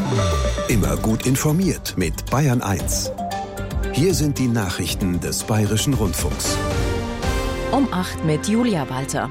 Immer gut informiert mit Bayern 1. Hier sind die Nachrichten des Bayerischen Rundfunks. Um 8 mit Julia Walter.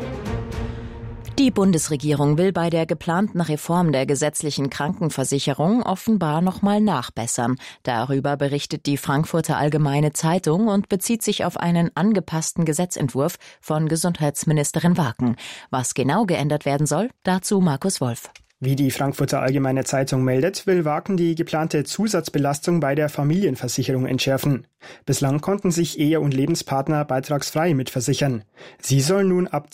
Die Bundesregierung will bei der geplanten Reform der gesetzlichen Krankenversicherung offenbar nochmal nachbessern. Darüber berichtet die Frankfurter Allgemeine Zeitung und bezieht sich auf einen angepassten Gesetzentwurf von Gesundheitsministerin Waken. Was genau geändert werden soll, dazu Markus Wolf. Wie die Frankfurter Allgemeine Zeitung meldet, will Waken die geplante Zusatzbelastung bei der Familienversicherung entschärfen. Bislang konnten sich Ehe- und Lebenspartner beitragsfrei mitversichern. Sie sollen nun ab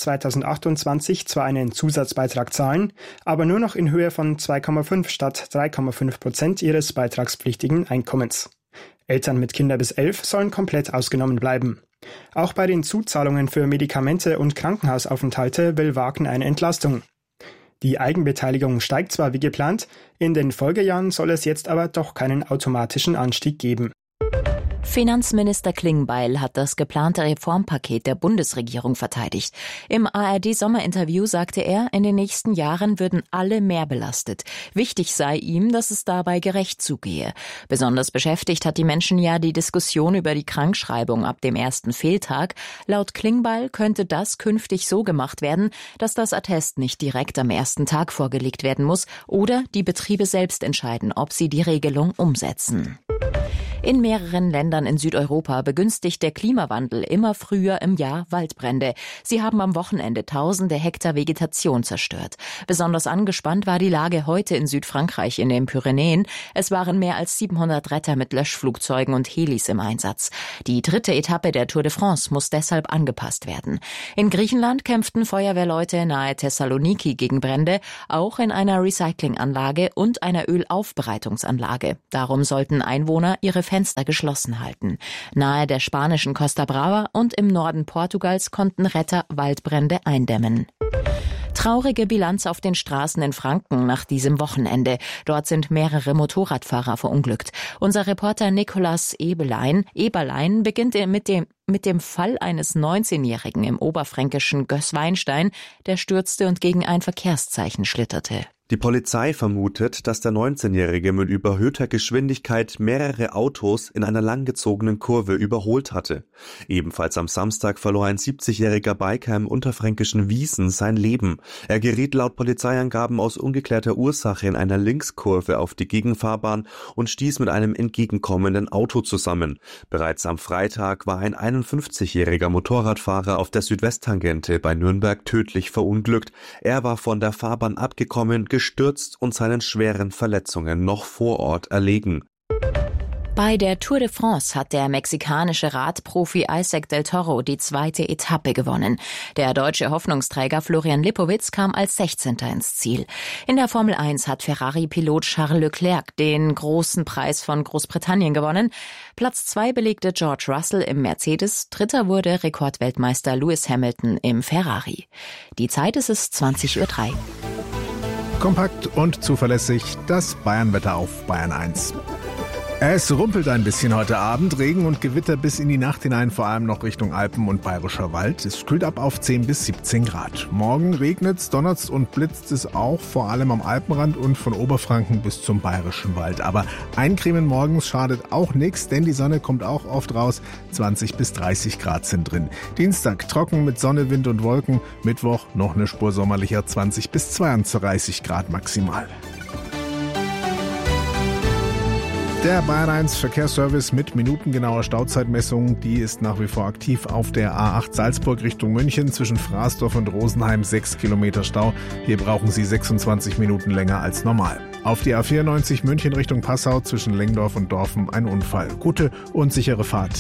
2028 zwar einen Zusatzbeitrag zahlen, aber nur noch in Höhe von 2,5 statt 3,5% ihres beitragspflichtigen Einkommens. Eltern mit Kindern bis 11 sollen komplett ausgenommen bleiben. Auch bei den Zuzahlungen für Medikamente und Krankenhausaufenthalte will Waken eine Entlastung. Die Eigenbeteiligung steigt zwar wie geplant, in den Folgejahren soll es jetzt aber doch keinen automatischen Anstieg geben. Finanzminister Klingbeil hat das geplante Reformpaket der Bundesregierung verteidigt. Im ARD-Sommerinterview sagte er, in den nächsten Jahren würden alle mehr belastet. Wichtig sei ihm, dass es dabei gerecht zugehe. Besonders beschäftigt hat die Menschen ja die Diskussion über die Krankschreibung ab dem ersten Fehltag. Laut Klingbeil könnte das künftig so gemacht werden, dass das Attest nicht direkt am ersten Tag vorgelegt werden muss oder die Betriebe selbst entscheiden, ob sie die Regelung umsetzen. In mehreren Ländern in Südeuropa begünstigt der Klimawandel immer früher im Jahr Waldbrände. Sie haben am Wochenende tausende Hektar Vegetation zerstört. Besonders angespannt war die Lage heute in Südfrankreich in den Pyrenäen. Es waren mehr als 700 Retter mit Löschflugzeugen und Helis im Einsatz. Die 3. Etappe der Tour de France muss deshalb angepasst werden. In Griechenland kämpften Feuerwehrleute nahe Thessaloniki gegen Brände, auch in einer Recyclinganlage und einer Ölaufbereitungsanlage. Darum sollten Einwohner ihre Fenster geschlossen halten. Nahe der spanischen Costa Brava und im Norden Portugals konnten Retter Waldbrände eindämmen. Traurige Bilanz auf den Straßen in Franken nach diesem Wochenende. Dort sind mehrere Motorradfahrer verunglückt. Unser Reporter Nicolas Eberlein beginnt mit dem Fall eines 19-Jährigen im oberfränkischen Gößweinstein, der stürzte und gegen ein Verkehrszeichen schlitterte. Die Polizei vermutet, dass der 19-Jährige mit überhöhter Geschwindigkeit mehrere Autos in einer langgezogenen Kurve überholt hatte. Ebenfalls am Samstag verlor ein 70-jähriger Biker im unterfränkischen Wiesen sein Leben. Er geriet laut Polizeiangaben aus ungeklärter Ursache in einer Linkskurve auf die Gegenfahrbahn und stieß mit einem entgegenkommenden Auto zusammen. Bereits am Freitag war ein 51-jähriger Motorradfahrer auf der Südwesttangente bei Nürnberg tödlich verunglückt. Er war von der Fahrbahn abgekommen, gestürzt und seinen schweren Verletzungen noch vor Ort erlegen. Bei der Tour de France hat der mexikanische Radprofi Isaac del Toro die 2. Etappe gewonnen. Der deutsche Hoffnungsträger Florian Lipowitz kam als 16. ins Ziel. In der Formel 1 hat Ferrari-Pilot Charles Leclerc den großen Preis von Großbritannien gewonnen. Platz 2 belegte George Russell im Mercedes, 3. wurde Rekordweltmeister Lewis Hamilton im Ferrari. Die Zeit ist es 20:03 Uhr. Kompakt und zuverlässig das Bayernwetter auf Bayern 1. Es rumpelt ein bisschen heute Abend, Regen und Gewitter bis in die Nacht hinein, vor allem noch Richtung Alpen und Bayerischer Wald. Es kühlt ab auf 10 bis 17 Grad. Morgen regnet's, donnert's und blitzt es auch, vor allem am Alpenrand und von Oberfranken bis zum Bayerischen Wald. Aber eincremen morgens schadet auch nichts, denn die Sonne kommt auch oft raus. 20 bis 30 Grad sind drin. Dienstag trocken mit Sonne, Wind und Wolken. Mittwoch noch eine Spur sommerlicher, 20 bis 32 Grad maximal. Der Bayern 1 Verkehrsservice mit minutengenauer Stauzeitmessung, die ist nach wie vor aktiv auf der A8 Salzburg Richtung München zwischen Fraßdorf und Rosenheim 6 Kilometer Stau. Hier brauchen Sie 26 Minuten länger als normal. Auf die A94 München Richtung Passau zwischen Lengdorf und Dorfen ein Unfall. Gute und sichere Fahrt.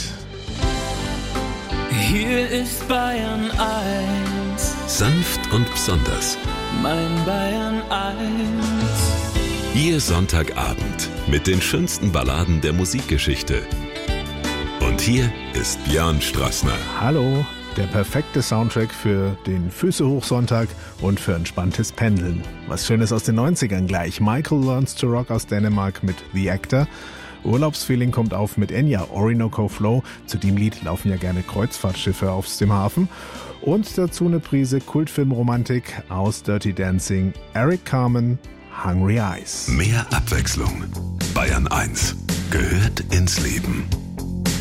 Hier ist Bayern 1. Sanft und besonders. Mein Bayern 1. Ihr Sonntagabend mit den schönsten Balladen der Musikgeschichte. Und hier ist Björn Strassner. Hallo, der perfekte Soundtrack für den Füße-hoch-Sonntag und für entspanntes Pendeln. Was Schönes aus den 90ern gleich. Michael Learns to Rock aus Dänemark mit The Actor. Urlaubsfeeling kommt auf mit Enya, Orinoco Flow. Zu dem Lied laufen ja gerne Kreuzfahrtschiffe auf dem Hafen. Und dazu eine Prise Kultfilmromantik aus Dirty Dancing. Eric Carmen, Hungry Eyes. Mehr Abwechslung. Bayern 1 gehört ins Leben.